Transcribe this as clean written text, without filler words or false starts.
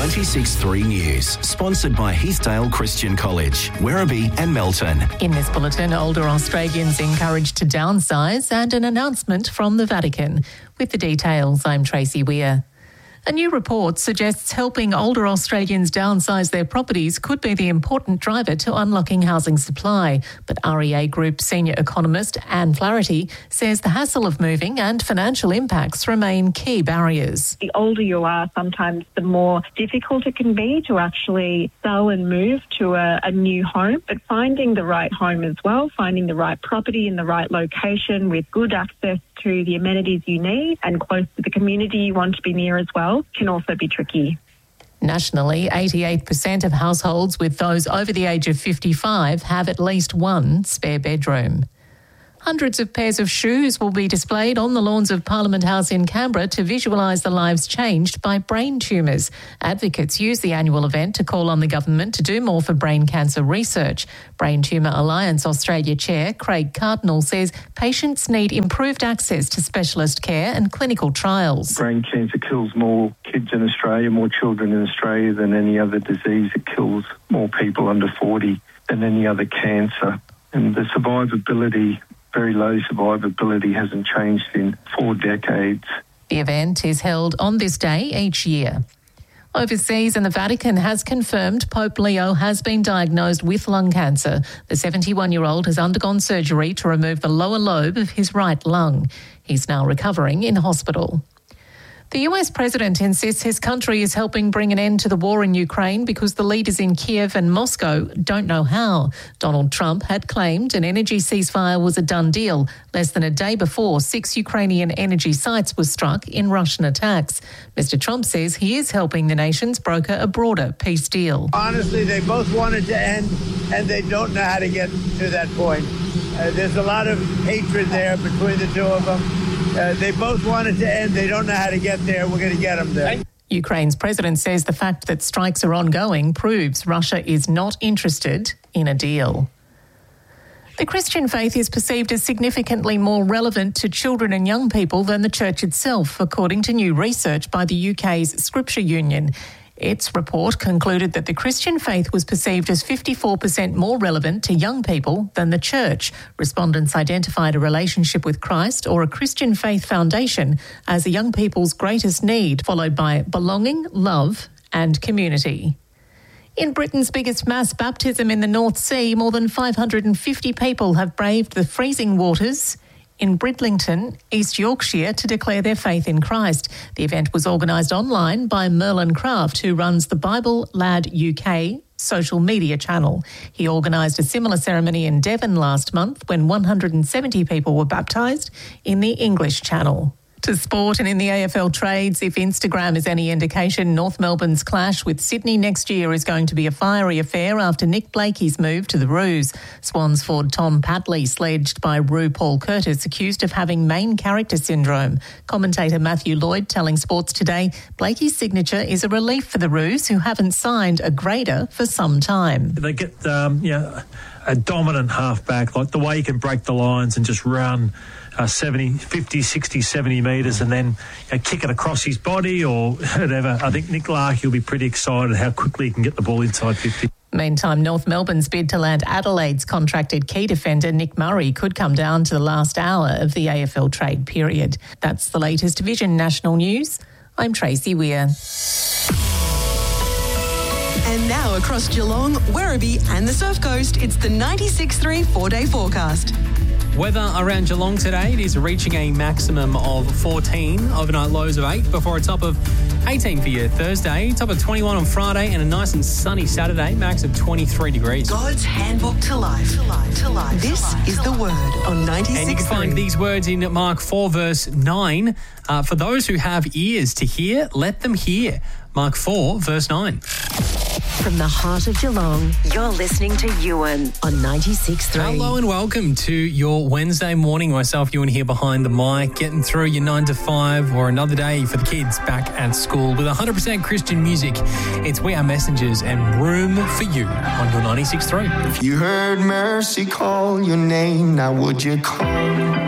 96.3 News, sponsored by Heathdale Christian College, Werribee and Melton. In this bulletin, older Australians encouraged to downsize and an announcement from the Vatican. With the details, I'm Tracy Weir. A new report suggests helping older Australians downsize their properties could be the important driver to unlocking housing supply. But REA Group senior economist Anne Flaherty says the hassle of moving and financial impacts remain key barriers. The older you are, sometimes the more difficult it can be to actually sell and move to a new home. But finding the right home as well, finding the right property in the right location with good access to the amenities you need and close to the community you want to be near as well can also be tricky. Nationally, 88% of households with those over the age of 55 have at least one spare bedroom. Hundreds of pairs of shoes will be displayed on the lawns of Parliament House in Canberra to visualise the lives changed by brain tumours. Advocates use the annual event to call on the government to do more for brain cancer research. Brain Tumour Alliance Australia Chair Craig Cardinal says patients need improved access to specialist care and clinical trials. Brain cancer kills more kids in Australia, more children in Australia than any other disease. It kills more people under 40 than any other cancer. And the survivability, very low survivability, hasn't changed in 4 decades. The event is held on this day each year. Overseas, and the Vatican has confirmed Pope Leo has been diagnosed with lung cancer. The 71-year-old has undergone surgery to remove the lower lobe of his right lung. He's now recovering in hospital. The US president insists his country is helping bring an end to the war in Ukraine because the leaders in Kiev and Moscow don't know how. Donald Trump had claimed an energy ceasefire was a done deal less than a day before 6 Ukrainian energy sites were struck in Russian attacks. Mr. Trump says he is helping the nations broker a broader peace deal. Honestly, they both want it to end, and they don't know how to get to that point. There's a lot of hatred there between the two of them. They both want it to end. They don't know how to get there. We're going to get them there. Ukraine's president says the fact that strikes are ongoing proves Russia is not interested in a deal. The Christian faith is perceived as significantly more relevant to children and young people than the church itself, according to new research by the UK's Scripture Union. Its report concluded that the Christian faith was perceived as 54% more relevant to young people than the church. Respondents identified a relationship with Christ or a Christian faith foundation as a young people's greatest need, followed by belonging, love and community. In Britain's biggest mass baptism in the North Sea, more than 550 people have braved the freezing waters in Bridlington, East Yorkshire, to declare their faith in Christ. The event was organised online by Merlin Craft, who runs the Bible Lad UK social media channel. He organised a similar ceremony in Devon last month when 170 people were baptised in the English Channel. To sport, and in the AFL trades, if Instagram is any indication, North Melbourne's clash with Sydney next year is going to be a fiery affair after Nick Blakey's move to the Roos. Swans forward Tom Padley sledged by Roo Paul Curtis, accused of having main character syndrome. Commentator Matthew Lloyd telling Sports Today Blakey's signature is a relief for the Roos, who haven't signed a grader for some time. They get a dominant halfback, like the way he can break the lines and just run 50, 60, 70 metres and then kick it across his body or whatever. I think Nick Larkey will be pretty excited how quickly he can get the ball inside 50. Meantime, North Melbourne's bid to land Adelaide's contracted key defender Nick Murray could come down to the last hour of the AFL trade period. That's the latest Vision National News. I'm Tracy Weir. And now across Geelong, Werribee and the Surf Coast, it's the 96.3 4-day forecast. Weather around Geelong today, it is reaching a maximum of 14, overnight lows of 8, before a top of 18 for your Thursday, top of 21 on Friday, and a nice and sunny Saturday, max of 23 degrees. God's handbook to life. This is the word on 96.3. And you can find these words in Mark 4, verse 9. For those who have ears to hear, let them hear. Mark 4, verse 9. From the heart of Geelong, you're listening to Ewan on 96.3. Hello and welcome to your Wednesday morning. Myself, Ewan, here behind the mic, getting through your 9 to 5 or another day for the kids back at school with 100% Christian music. It's We Are Messengers and Room for You on your 96.3. If you heard mercy call your name, now would you call?